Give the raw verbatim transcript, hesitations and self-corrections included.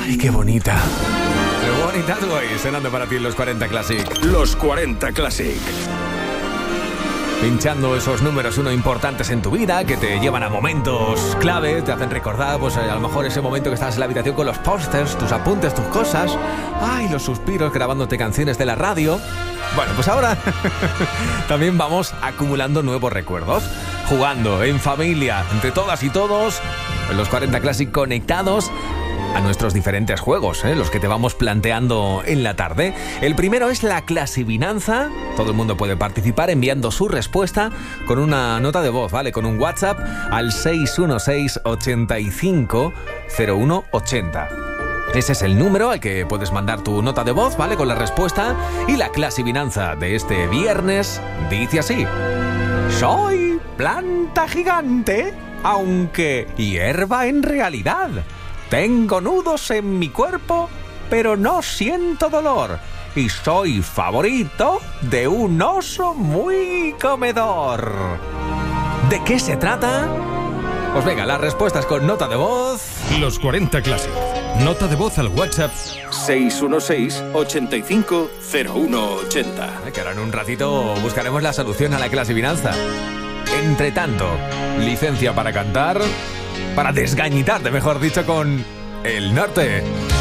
Ay, qué bonita. Qué bonita tú hoy, sonando para ti en los cuarenta Classic. Los cuarenta Classic. Pinchando esos números uno importantes en tu vida, que te llevan a momentos clave, te hacen recordar, pues a lo mejor ese momento que estás en la habitación con los pósters, tus apuntes, tus cosas. Ay, los suspiros grabándote canciones de la radio. Bueno, pues ahora también vamos acumulando nuevos recuerdos, jugando en familia, entre todas y todos, en los cuarenta Classic conectados a nuestros diferentes juegos, ¿eh? Los que te vamos planteando en la tarde. El primero es la clasivinanza. Todo el mundo puede participar enviando su respuesta con una nota de voz, ¿vale? Con un WhatsApp al seis uno seis, ochenta y cinco, cero uno ochenta. Ese es el número al que puedes mandar tu nota de voz, ¿vale? Con la respuesta. Y la clasivinanza de este viernes dice así: soy planta gigante, aunque hierba en realidad. Tengo nudos en mi cuerpo, pero no siento dolor. Y soy favorito de un oso muy comedor. ¿De qué se trata? Pues venga, las respuestas con nota de voz. Los cuarenta Classic. Nota de voz al WhatsApp seis uno seis, ochenta y cinco, cero uno ochenta. Que ahora en un ratito buscaremos la solución a la clasivinanza. Entre tanto, licencia para cantar, para desgañitarte, mejor dicho, con El Norte.